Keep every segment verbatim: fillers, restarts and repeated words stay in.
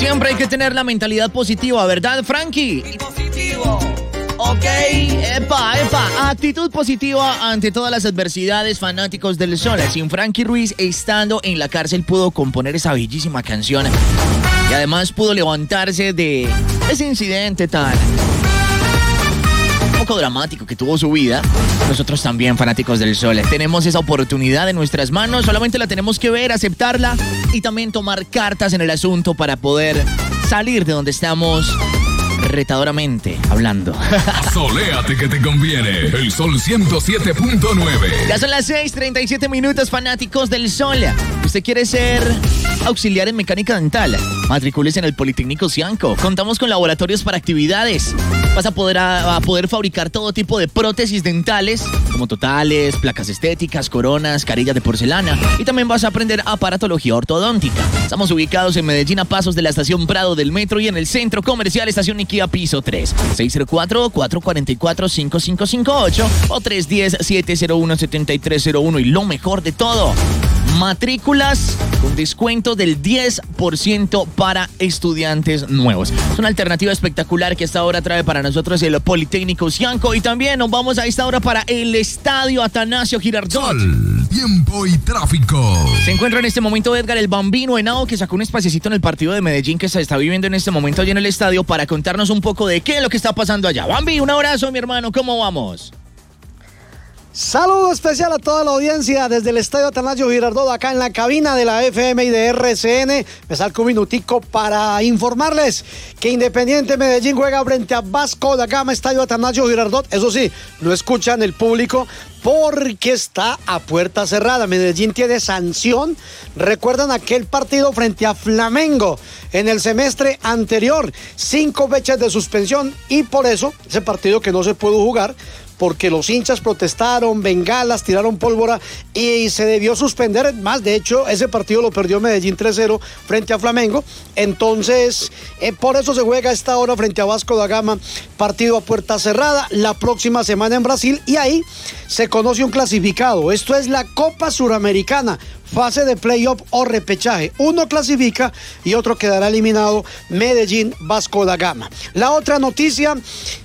Siempre hay que tener la mentalidad positiva, ¿verdad, Frankie? Positivo. Ok, epa, epa, actitud positiva ante todas las adversidades, fanáticos del Sol. Sin Frankie Ruiz estando en la cárcel pudo componer esa bellísima canción y además pudo levantarse de ese incidente tan un poco dramático que tuvo su vida. Nosotros también, fanáticos del Sol, tenemos esa oportunidad en nuestras manos, solamente la tenemos que ver, aceptarla y también tomar cartas en el asunto para poder salir de donde estamos retadoramente hablando. Soléate que te conviene. El Sol ciento siete punto nueve. Ya son las seis treinta y siete minutos, fanáticos del Sol. ¿Usted quiere ser auxiliar en mecánica dental? Matricúlese en el Politécnico Cianco. Contamos con laboratorios para actividades. Vas a poder, a, a poder fabricar todo tipo de prótesis dentales, como totales, placas estéticas, coronas, carillas de porcelana. Y también vas a aprender aparatología ortodóntica. Estamos ubicados en Medellín, a pasos de la estación Prado del Metro y en el Centro Comercial Estación Ikea, piso tres. seis cero cuatro, cuatro cuatro cuatro, cinco cinco cinco ocho o tres uno cero, siete cero uno, siete tres cero uno. Y lo mejor de todo, matrículas con descuento del diez por ciento para estudiantes nuevos. Es una alternativa espectacular que esta hora trae para nosotros el Politécnico Cianco. Y también nos vamos a esta hora para el Estadio Atanasio Girardot. Sol, tiempo y tráfico. Se encuentra en este momento Edgar el Bambino Henao, que sacó un espaciecito en el partido de Medellín que se está viviendo en este momento allí en el estadio para contarnos un poco de qué es lo que está pasando allá. Bambi, un abrazo, mi hermano, ¿cómo vamos? Saludo especial a toda la audiencia desde el Estadio Atanasio Girardot, acá en la cabina de la F M y de R C N. Me salgo un minutico para informarles que Independiente Medellín juega frente a Vasco da Gama, Estadio Atanasio Girardot. Eso sí, no escuchan el público porque está a puerta cerrada. Medellín tiene sanción. ¿Recuerdan aquel partido frente a Flamengo en el semestre anterior? Cinco fechas de suspensión y por eso ese partido que no se pudo jugar, porque los hinchas protestaron, bengalas, tiraron pólvora y se debió suspender. Más, de hecho, ese partido lo perdió Medellín tres cero frente a Flamengo. Entonces, eh, por eso se juega a esta hora frente a Vasco da Gama, partido a puerta cerrada, la próxima semana en Brasil, y ahí se conoce un clasificado. Esto es la Copa Suramericana, fase de playoff o repechaje. Uno clasifica y otro quedará eliminado. Medellín, Vasco da Gama. La otra noticia,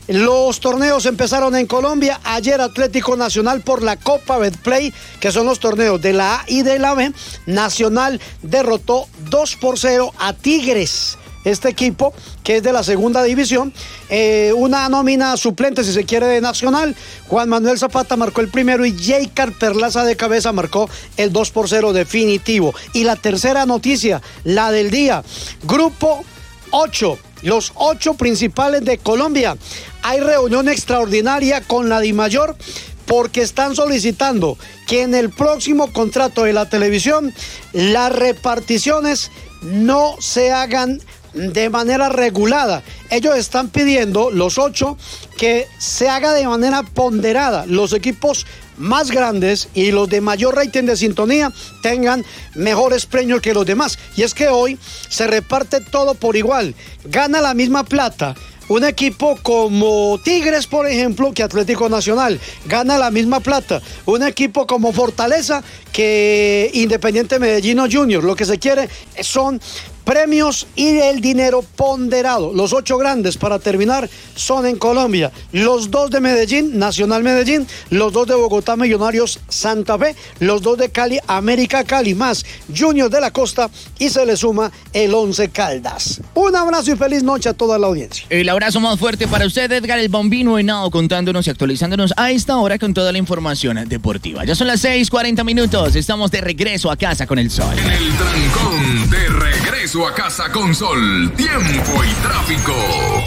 los torneos empezaron en Colombia. Ayer Atlético Nacional por la Copa Betplay, que son los torneos de la A y de la B. Nacional derrotó dos por cero a Tigres. Este equipo, que es de la segunda división, eh, una nómina suplente, si se quiere, de Nacional. Juan Manuel Zapata marcó el primero y Jaycar Perlaza de cabeza marcó el dos por cero definitivo. Y la tercera noticia, la del día, Grupo ocho, los ocho principales de Colombia. Hay reunión extraordinaria con la DIMAYOR porque están solicitando que en el próximo contrato de la televisión las reparticiones no se hagan de manera regulada. Ellos están pidiendo, los ocho, que se haga de manera ponderada. Los equipos más grandes y los de mayor rating de sintonía tengan mejores premios que los demás. Y es que hoy se reparte todo por igual. Gana la misma plata un equipo como Tigres, por ejemplo, que Atlético Nacional. Gana la misma plata un equipo como Fortaleza que Independiente Medellín Junior. Lo que se quiere son premios y el dinero ponderado. Los ocho grandes, para terminar, son en Colombia. Los dos de Medellín, Nacional Medellín. Los dos de Bogotá, Millonarios Santa Fe. Los dos de Cali, América Cali, más Junior de la Costa. Y se le suma el Once Caldas. Un abrazo y feliz noche a toda la audiencia. El abrazo más fuerte para usted, Edgar el Bambino Henao, contándonos y actualizándonos a esta hora con toda la información deportiva. Ya son las seis cuarenta minutos. Estamos de regreso a casa con el sol. En el trancón, de regreso a casa con Sol, tiempo y tráfico.